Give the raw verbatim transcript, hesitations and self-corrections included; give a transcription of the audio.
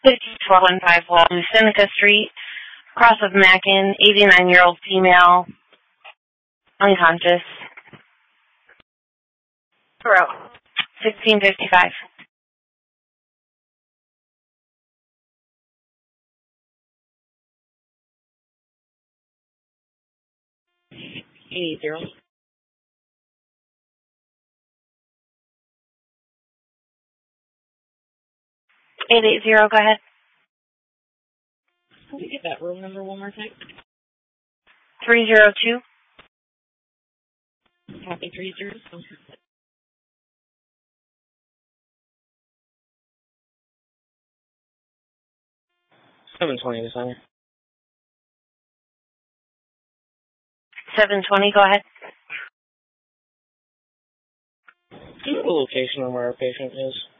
fifty-four one five one Seneca Street, cross of Mackin, eighty-nine-year-old female, unconscious. Throat. sixteen fifty-five. eight zero. eight eight zero, go ahead. Can you get that room number one more time? three zero two. Copy three zero. seven twenty to center. seven twenty, go ahead. Do you know the location of where our patient is?